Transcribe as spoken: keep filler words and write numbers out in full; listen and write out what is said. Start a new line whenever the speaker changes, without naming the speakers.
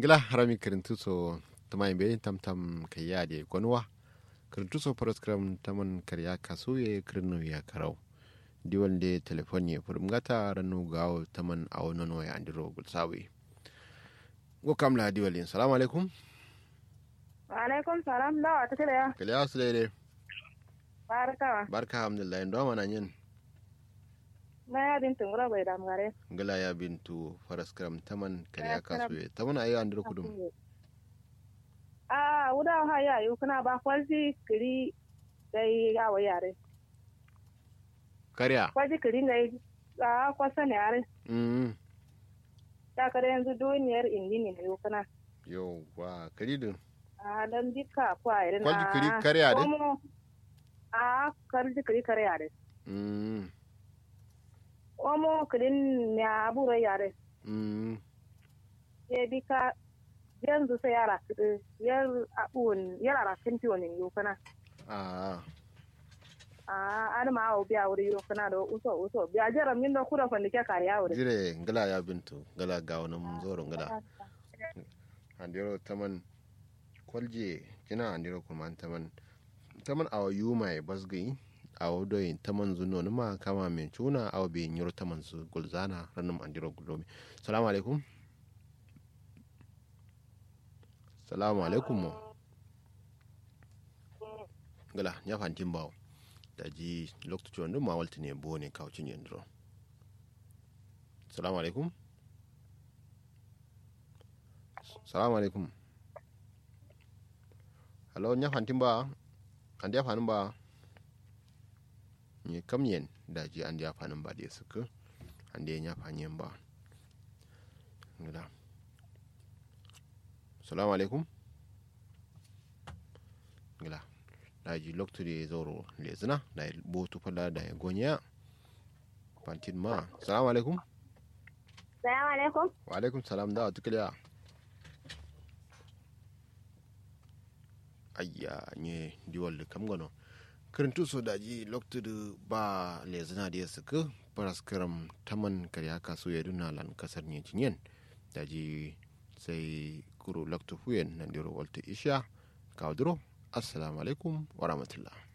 gila harami kirintuso tamay be tam tam kayade gonwa kirintuso paraskram taman karya kasuye kirnu ya karau diwalde telefoni furum gata ranu gawo taman awonono ya andiro gulsawi go kamla diwalin assalamu alaikum
wa alaikum salam dawa ta kile ya
kile aslele
barka
barka alhamdulillah ndo mana nyin
na ya bintu ngura bai da ngare
ngala ya bintu paraskram taman karya kasuye taman ayi andiro kudum
a wuda ha ya yu kana ba kwalji kiri dai ya wa yare
karya
kwalji kiri ngai a kwasa ne yare
mm
ta kare yanzu duniyar indini ne yu kana
yo wa kari din
a dan dika kwa irin
kwalji kiri karya de
a kwalji kiri karya de
mm
omo kirin ne aburo yare
mm
ye dika yanzu sai yara yar abun yara rakin tiyonin yu kana
ah
ah an ma o biya wuri yu kana da uso uso biya jaram min da kura fandi ke kariya wuri
jire ngala ya bintu ngala gawo nam zoro ngala andiro taman kwalje kina andiro kuma taman taman awa yuma e basgai awa doyin taman zuno numa kama men chuna awa be nyoro taman su gulzana ranum andiro gulomi assalamu alaikum assalamu alaikum ngala nya fantin bawo daji lokto chondo ma waltine bone kawcin yendro assalamu alaikum assalamu alaikum hello nya fantin ba ande fanin ba ni kamyen daji ande fanin ba da suka ande nya fanyen ba ngala assalamu alaikum ngala daji lokto de zoro lezina da botu fala da gonya fantin ma assalamu alaikum
assalamu alaikum
wa alaikum salam da tukliya ayya nye diwal kam gono kirintu so daji lokto ba lezina da suka paraskaram taman karya kaso ya duna lan kasar ne cinyen daji sai kuro lokto fuyen nan diro walta isha kawdro assalamu alaikum wa rahmatullah